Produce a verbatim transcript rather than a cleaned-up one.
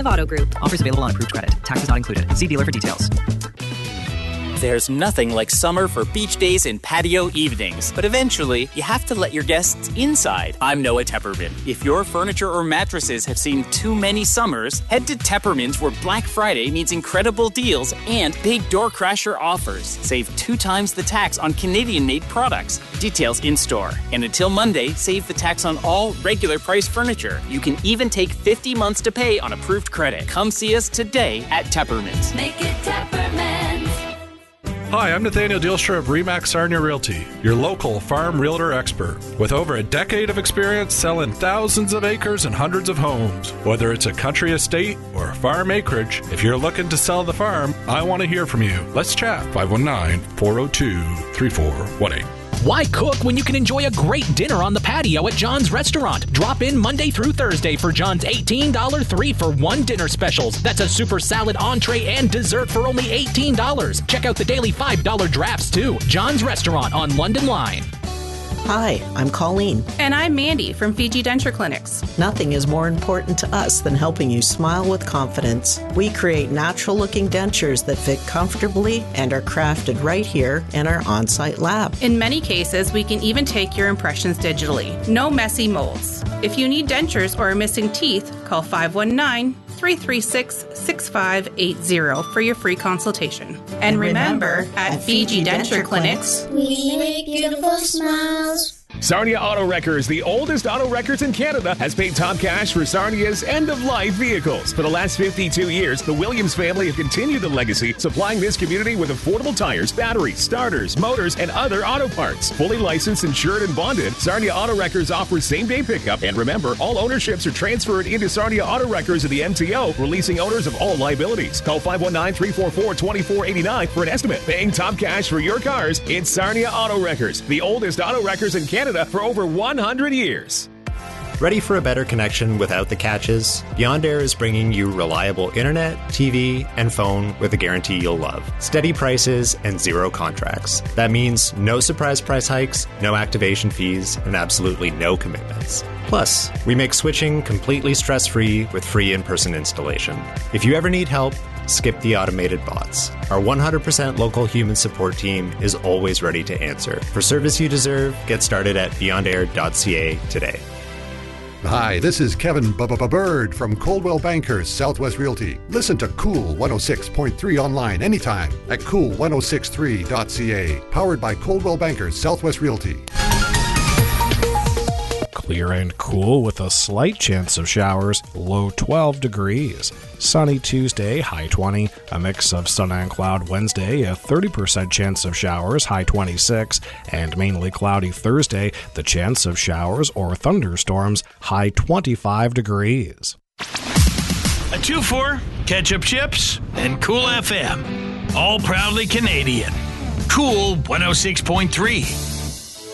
of Auto Group. Offers available on approved credit. Taxes not included. See dealer for details. There's nothing like summer for beach days and patio evenings, but eventually you have to let your guests inside. I'm Noah Tepperman. If your furniture or mattresses have seen too many summers, head to Tepperman's, where Black Friday means incredible deals and big door crasher offers. Save two times the tax on Canadian-made products. Details in store. And until Monday, save the tax on all regular price furniture. You can even take fifty months to pay on approved credit. Come see us today at Tepperman's. Make it Tepperman's. Hi, I'm Nathaniel Dielstra of Remax Sarnia Realty, your local farm realtor expert. With over a decade of experience selling thousands of acres and hundreds of homes. Whether it's a country estate or farm acreage, if you're looking to sell the farm, I want to hear from you. Let's chat. five one nine, four oh two, three four one eight. Why cook when you can enjoy a great dinner on the patio at John's Restaurant? Drop in Monday through Thursday for John's eighteen dollars three for one dinner specials. That's a super salad, entree, and dessert for only eighteen dollars. Check out the daily five dollar drafts, too. John's Restaurant on London Line. Hi, I'm Colleen. And I'm Mandy from Fiji Denture Clinics. Nothing is more important to us than helping you smile with confidence. We create natural-looking dentures that fit comfortably and are crafted right here in our on-site lab. In many cases, we can even take your impressions digitally. No messy molds. If you need dentures or are missing teeth, call five one nine, three three six, six five eight zero for your free consultation. And, and remember, remember, at, at Fiji, Fiji Denture, Denture Clinics, we make beautiful smiles. Sarnia Auto Wreckers, the oldest auto wreckers in Canada, has paid top cash for Sarnia's end-of-life vehicles. For the last fifty-two years, the Williams family have continued the legacy, supplying this community with affordable tires, batteries, starters, motors, and other auto parts. Fully licensed, insured, and bonded, Sarnia Auto Wreckers offers same-day pickup. And remember, all ownerships are transferred into Sarnia Auto Wreckers of the M T O, releasing owners of all liabilities. Call five one nine, three four four, two four eight nine for an estimate. Paying top cash for your cars, it's Sarnia Auto Wreckers, the oldest auto wreckers in Canada for over one hundred years. Ready for a better connection without the catches? Beyond Air is bringing you reliable internet, T V, and phone with a guarantee you'll love. Steady prices and zero contracts. That means no surprise price hikes, no activation fees, and absolutely no commitments. Plus, we make switching completely stress-free with free in-person installation. If you ever need help, skip the automated bots. Our one hundred percent local human support team is always ready to answer. For service you deserve, get started at beyond air dot c a today. Hi, this is Kevin Bubba Bird from Coldwell Bankers Southwest Realty. Listen to Cool one oh six point three online anytime at cool ten sixty-three dot c a. Powered by Coldwell Bankers Southwest Realty. Clear and cool with a slight chance of showers, low twelve degrees. Sunny Tuesday, high twenty. A mix of sun and cloud Wednesday, a thirty percent chance of showers, high twenty-six. And mainly cloudy Thursday, the chance of showers or thunderstorms, high twenty-five degrees. A two four, Ketchup Chips, and Cool F M. All proudly Canadian. Cool one oh six point three.